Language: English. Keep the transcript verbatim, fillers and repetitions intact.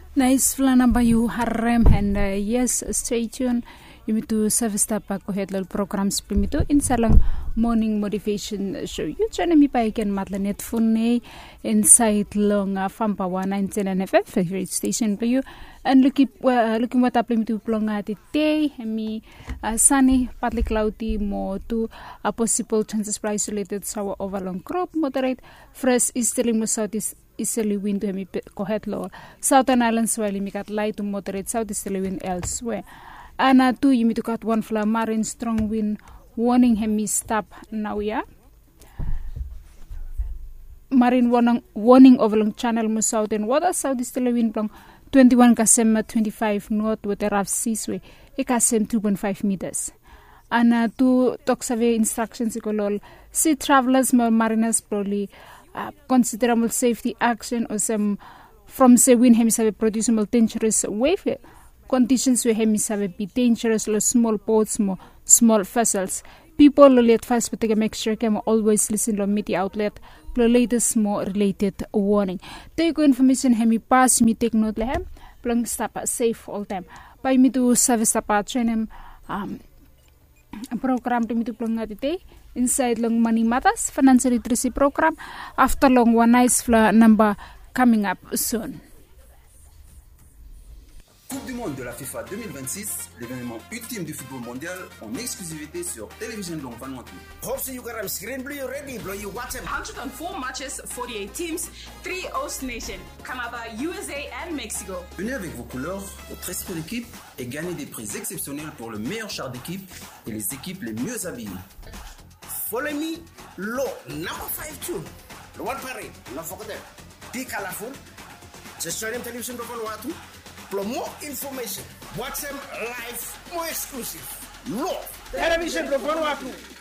Nice flana ba you harem and uh, yes, stay tuned. You need to service tapak ko headlol programs primito in salang morning motivation show. You chana mi pa ikan matlanet phone inside long uh, Fampawa ninety nine F M favorite station for you. And looking uh, looking what up primito plonga today mi uh, sunny partly cloudy mo to a possible chances for isolated sour overlong crop moderate fresh easterly mo southeast easterly wind hemi kohetlo southern islands while mi kat light to moderate southeasterly wind elsewhere. Ana tu yimi to kat one fla marine strong wind warning hemi stop now ya. Marine warning warning overlong channel mo southern water southeasterly wind blong twenty-one kasem twenty-five north with a rough seaway e kasem two point five meters. Ana tu toksave instructions ikolol sea travelers more mariners probably Uh, considerable safety action or some from say wind hemisave producible dangerous wave conditions where hemisave be dangerous lo small boats mo small vessels people lo let fast but make sure can always listen to media outlet the latest more related warning take information hemi pass me take note lehem plong stop safe all time by me to service apa chenem um program to me to plong atite inside long money matters financial literacy program after long one nice fla number coming up soon. Coupe du monde de la FIFA deux mille vingt-six, l'événement ultime du football mondial en exclusivité sur Télévision Long Vanuatu. Hope you got a screen blue ready, bro. You watch it. one hundred four matches, forty-eight teams, three host nations, Canada, U S A and Mexico. Venez avec vos couleurs, votre esprit d'équipe et gagnez des prix exceptionnels pour le meilleur char d'équipe et les équipes les mieux habillées. Follow me, low number five two. The one parade, not forget them. Be colorful. Just show them television to Vanuatu. For more information, watch them live, more exclusive. Low television to Vanuatu.